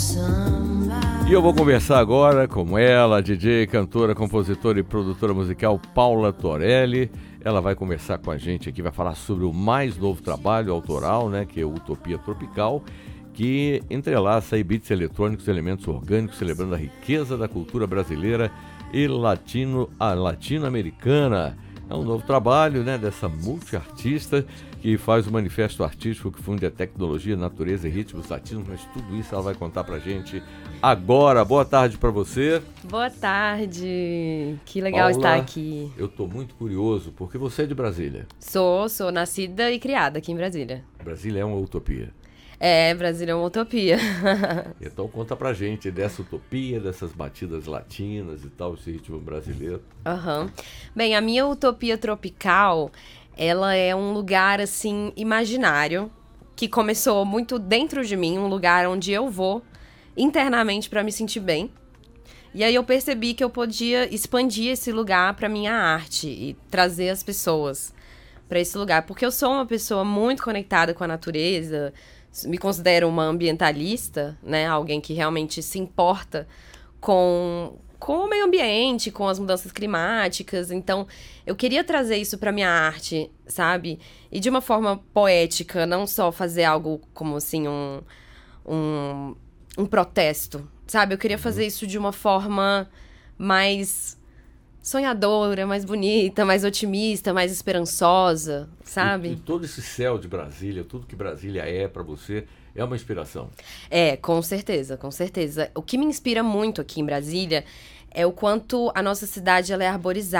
E eu vou conversar agora com ela, DJ, cantora, compositora e produtora musical Paula Torelli. Ela vai conversar com a gente aqui, vai falar sobre o mais novo trabalho autoral, né, que é o Utopia Tropical, que entrelaça aí beats eletrônicos, elementos orgânicos, celebrando a riqueza da cultura brasileira e latino-americana. É um novo trabalho, né, dessa multiartista que faz o manifesto artístico que funde a tecnologia, natureza e ritmos latinos, mas tudo isso ela vai contar pra gente agora. Boa tarde pra você. Boa tarde, que legal Paula, estar aqui. Eu tô muito curioso, porque você é de Brasília. Sou nascida e criada aqui em Brasília. Brasília é uma utopia. É, Brasília é uma utopia. Então conta pra gente dessa utopia, dessas batidas latinas e tal, esse ritmo brasileiro. Bem, a minha utopia tropical, ela é um lugar, assim, imaginário, que começou muito dentro de mim, um lugar onde eu vou internamente pra me sentir bem. E aí eu percebi que eu podia expandir esse lugar pra minha arte e trazer as pessoas pra esse lugar, porque eu sou uma pessoa muito conectada com a natureza, me considero uma ambientalista, né? Alguém que realmente se importa com o meio ambiente, com as mudanças climáticas. Então, eu queria trazer isso pra minha arte, sabe? E de uma forma poética, não só fazer algo como, assim, um protesto, sabe? Eu queria fazer isso de uma forma mais sonhadora, mais bonita, mais otimista, mais esperançosa, sabe? E todo esse céu de Brasília, tudo que Brasília é pra você, é uma inspiração. É, com certeza, com certeza. O que me inspira muito aqui em Brasília é o quanto a nossa cidade ela é arborizada.